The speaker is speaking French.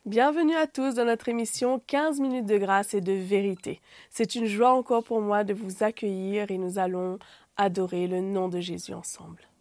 Bienvenue à tous dans notre émission 15 minutes de grâce et de vérité. C'est une joie encore pour moi de vous accueillir et nous allons adorer le nom de Jésus ensemble.